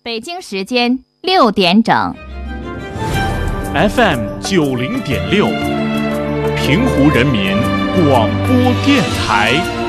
北京时间6点整。 FM 90.6，平湖人民广播电台。